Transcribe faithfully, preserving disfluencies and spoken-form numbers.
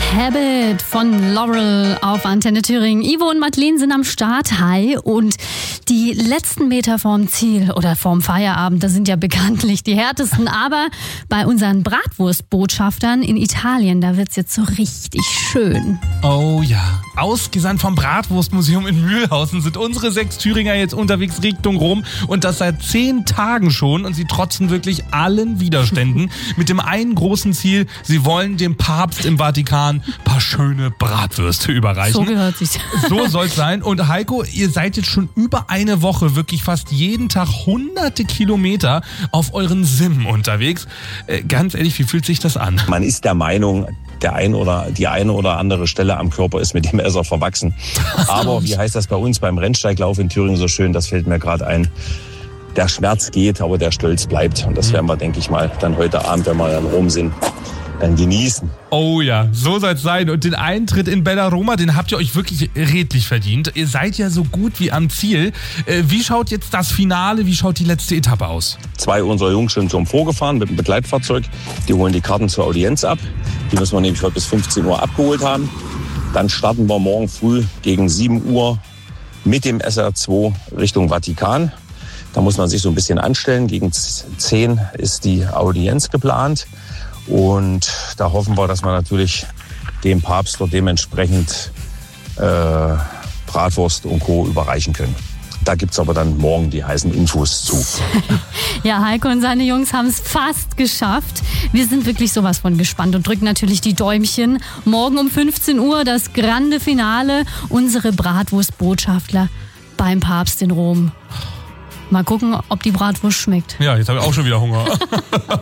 Habit von Laurel auf Antenne Thüringen. Ivo und Madeleine sind am Start. Hi. Und die letzten Meter vorm Ziel oder vorm Feierabend, das sind ja bekanntlich die härtesten. Aber bei unseren Bratwurstbotschaftern in Italien, da wird's jetzt so richtig schön. Oh ja. Ausgesandt vom Bratwurstmuseum in Mühlhausen sind unsere sechs Thüringer jetzt unterwegs Richtung Rom. Und das seit zehn Tagen schon. Und sie trotzen wirklich allen Widerständen. Mit dem einen großen Ziel, sie wollen dem Papst im Vatikan ein paar schöne Bratwürste überreichen. So gehört sich's. So soll's sein. Und Heiko, ihr seid jetzt schon über eine Woche wirklich fast jeden Tag hunderte Kilometer auf euren Sim unterwegs. Äh, ganz ehrlich, wie fühlt sich das an? Man ist der Meinung, der ein oder die eine oder andere Stelle am Körper ist mit dem Messer verwachsen. Aber wie heißt das bei uns beim Rennsteiglauf in Thüringen so schön? Das fällt mir gerade ein. Der Schmerz geht, aber der Stolz bleibt. Und das werden wir, denke ich mal, dann heute Abend, wenn wir in Rom sind, dann genießen. Oh ja, so soll's sein. Und den Eintritt in Bella Roma, den habt ihr euch wirklich redlich verdient. Ihr seid ja so gut wie am Ziel. Wie schaut jetzt das Finale, wie schaut die letzte Etappe aus? Zwei unserer Jungs sind schon vorgefahren mit dem Begleitfahrzeug. Die holen die Karten zur Audienz ab. Die müssen wir nämlich heute bis fünfzehn Uhr abgeholt haben. Dann starten wir morgen früh gegen sieben Uhr mit dem S R zwei Richtung Vatikan. Da muss man sich so ein bisschen anstellen. Gegen zehn ist die Audienz geplant. Und da hoffen wir, dass wir natürlich dem Papst dort dementsprechend äh, Bratwurst und Co. überreichen können. Da gibt's aber dann morgen die heißen Infos zu. Ja, Heiko und seine Jungs haben es fast geschafft. Wir sind wirklich sowas von gespannt und drücken natürlich die Däumchen. Morgen um fünfzehn Uhr das grande Finale. Unsere Bratwurstbotschafter beim Papst in Rom. Mal gucken, ob die Bratwurst schmeckt. Ja, jetzt habe ich auch schon wieder Hunger.